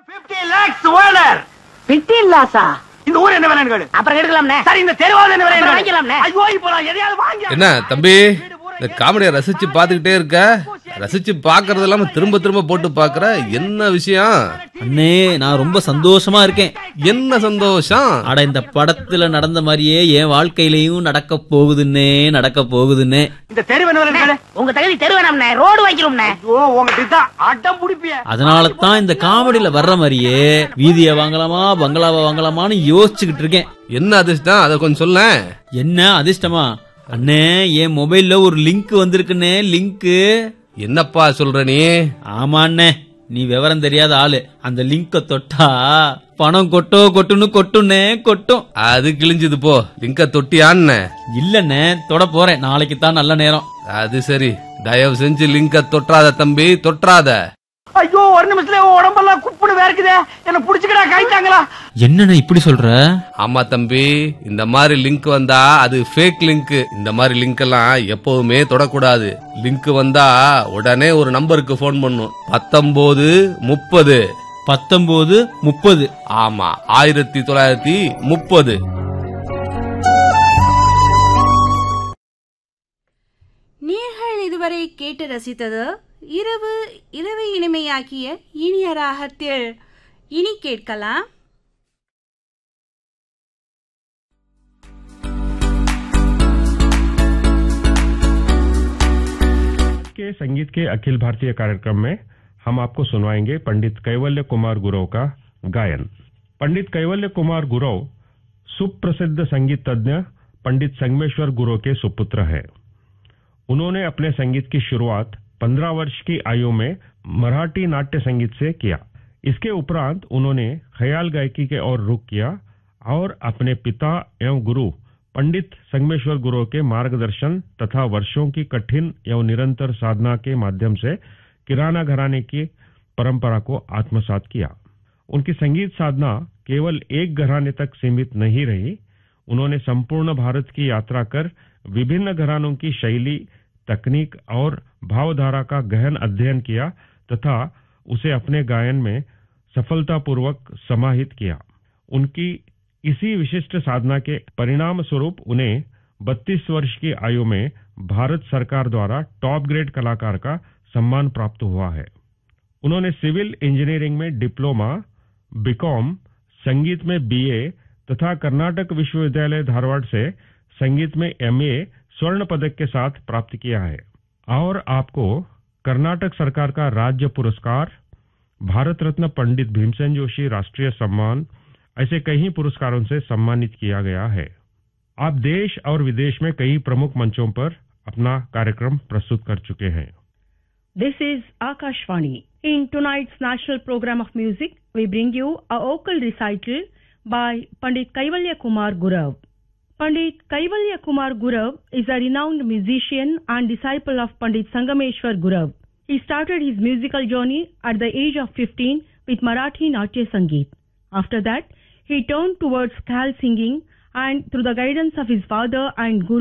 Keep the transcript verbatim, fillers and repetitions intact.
fifty lakhs owner. fifteen lakhs-ஆ? இந்த ஊர் என்ன விலைன்னு கேளு. அப்புறம் எடுக்கலாம்னே. சரி இந்த தெருவாவது என்ன விலைன்னு வாங்கிக்கலாம்னே. ஐயோ இப்போ நான் எதையாவது வாங்கி. என்ன தம்பி, இந்த காமெடியை ரசிச்சு பாத்துக்கிட்டே இருக்க, ரசிச்சு பாக்குறது இல்லாம திரும்ப திரும்ப போட்டு பாக்குற, என்ன விஷயம்? அண்ணே, நான் ரொம்ப சந்தோஷமா இருக்கேன். என்ன சந்தோஷம்? அட, இந்த படத்துல நடந்த மாதிரியே என் வாழ்க்கையிலயும் நடக்க போகுதுன்னே, நடக்க போகுதுன்னே. இந்த தெரு என்ன விலைன்னு கேளு. உங்க தகுதி தெரு வேணாம்னே, ரோடு வாங்கிக்கிறோம்னே. ஐயோ உங்க தான் அடம் புடிப்பிய. அதனால தான் இந்த காமெடியில வர்ற மாதிரியே வீதியை வாங்கலாமா பங்களாவை வாங்கலாமான்னு யோசிச்சுக்கிட்டு இருக்கேன். என்ன அதிர்ஷ்டம், அதை கொஞ்சம் சொல்ல. என்ன அதிர்ஷ்டமா? அண்ணே, என் மொபைல்ல ஒரு லிங்க் வந்திருக்குன்னே. லிங்க். என்னப்பா சொல்ற நீ? ஆமா அண்ணே, நீ விவரம் தெரியாத ஆளு. அந்த லிங்க தொட்டா பணம் கொட்டோ கொட்டுன்னு கொட்டுன்னே கொட்டும். அது கிழிஞ்சது போ. லிங்க தொட்டியான்னு? இல்லண்ணே, தொட போறேன். நாளைக்கு தான் நல்ல நேரம். அது சரி, தயவு செஞ்சு லிங்க தொற்றாத தம்பி, தொற்றாத. ஐயோ ஒரு நிமிஷத்துல உடம்பெல்லாம் குப்புன்னு வேர்க்குதே. என்ன புடிச்சுக்கடா கைத்தாங்களா? என்னண்ணே இப்படி சொல்ற? ஆமா தம்பி, இந்த மாதிரி லிங்க் வந்தா அது ஃபேக் லிங்க். இந்த மாதிரி லிங்க் எல்லாம் எப்பவுமே தொடக்கூடாது. லிங்க் வந்தா உடனே ஒரு நம்பருக்கு போன் பண்ணும். பத்தொன்பது முப்பது பத்தொன்பது முப்பது. ஆமா, ஆயிரத்தி தொள்ளாயிரத்தி முப்பது. நீங்கள் இதுவரை கேட்டு ரசித்தது இரவு இரவை இனிமையாக்கிய இனிய ராகத்தில். இனி கேட்கலாம் के संगीत के अखिल भारतीय कार्यक्रम में हम आपको सुनवाएंगे पंडित कैवल्य कुमार गुरव का गायन। पंडित कैवल्य कुमार गुरव सुप्रसिद्ध संगीत तज्ञ पंडित संगमेश्वर गुरव के सुपुत्र हैं। उन्होंने अपने संगीत की शुरुआत पंद्रह वर्ष की आयु में मराठी नाट्य संगीत से किया। इसके उपरांत उन्होंने ख्याल गायकी के ओर रुख किया और अपने पिता एवं गुरु पंडित संगमेश्वर गुरु के मार्गदर्शन तथा वर्षों की कठिन एवं निरंतर साधना के माध्यम से किराना घराने की परंपरा को आत्मसात किया। उनकी संगीत साधना केवल एक घराने तक सीमित नहीं रही। उन्होंने संपूर्ण भारत की यात्रा कर विभिन्न घरानों की शैली, तकनीक और भावधारा का गहन अध्ययन किया तथा उसे अपने गायन में सफलतापूर्वक समाहित किया। उनकी इसी विशिष्ट साधना के परिणाम स्वरूप उन्हें बत्तीस वर्ष की आयु में भारत सरकार द्वारा टॉप ग्रेड कलाकार का सम्मान प्राप्त हुआ है। उन्होंने सिविल इंजीनियरिंग में डिप्लोमा, बीकॉम, संगीत में बीए तथा कर्नाटक विश्वविद्यालय धारवाड़ से संगीत में एमए स्वर्ण पदक के साथ प्राप्त किया है। और आपको कर्नाटक सरकार का राज्य पुरस्कार, भारत रत्न पंडित भीमसेन जोशी राष्ट्रीय सम्मान, ऐसे कई पुरस्कारों से सम्मानित किया गया है। आप देश और विदेश में कई प्रमुख मंचों पर अपना कार्यक्रम प्रस्तुत कर चुके हैं। This is Akashvani. In tonight's national program of music, we bring you a vocal recital by Pandit Kaivalya Kumar Gurav. Pandit Kaivalya Kumar Gurav is a renowned musician and disciple of Pandit Sangameshwar Gurav. He started his musical journey at the age of fifteen with Marathi Natya Sangeet. After that, he turned towards khayal singing, and through the guidance of his father and guru